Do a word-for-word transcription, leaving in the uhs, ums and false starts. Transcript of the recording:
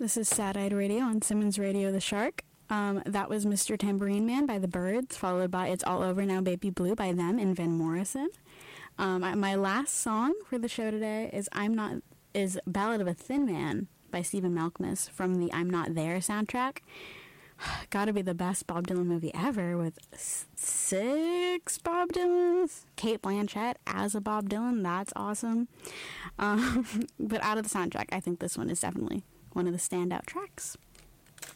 This is Sad Eyed Radio on Simmons Radio the Shark. Um, that was Mister Tambourine Man by the Byrds, followed by It's All Over Now Baby Blue by them and Van Morrison. Um, my last song for the show today is I'm Not is Ballad of a Thin Man by Stephen Malkmus from the I'm Not There soundtrack. Gotta be the best Bob Dylan movie ever with six Bob Dylans. Kate Blanchett as a Bob Dylan, that's awesome. Um, but out of the soundtrack, I think this one is definitely one of the standout tracks.